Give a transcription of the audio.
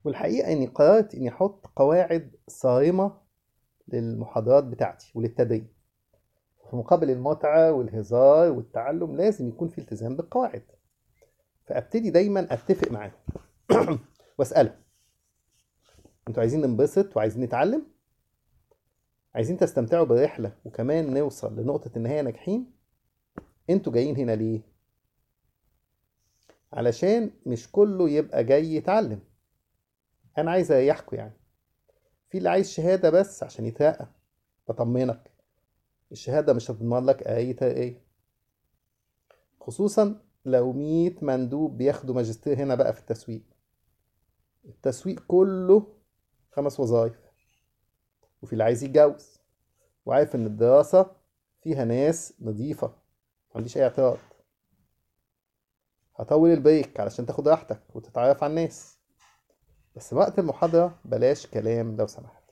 والحقيقة إني قررت إني أحط قواعد صارمة للمحاضرات بتاعتي وللتدريب. في مقابل المتعة والهزار والتعلم لازم يكون في التزام بالقواعد. فأبتدي دايما أتفق معاهم وأسألهم: أنتوا عايزين ننبسط وعايزين نتعلم؟ عايزين تستمتعوا بالرحلة وكمان نوصل لنقطة النهاية ناجحين؟ أنتوا جايين هنا ليه؟ علشان مش كله يبقى جاي يتعلم. أنا عايز أريحكوا يعني. في اللي عايز شهادة بس عشان يترقى. بطمنك، الشهادة مش هتضمن لك أي ترقية، خصوصا لو 100 مندوب بياخدوا ماجستير هنا بقى في التسويق. التسويق كله 5 وظايف. وفي اللي عايز يتجوز وعارف إن الدراسة فيها ناس نظيفة، معنديش أي اعتراض. هطول البريك علشان تاخد راحتك وتتعرف على الناس، بس وقت المحاضرة بلاش كلام لو سمحت.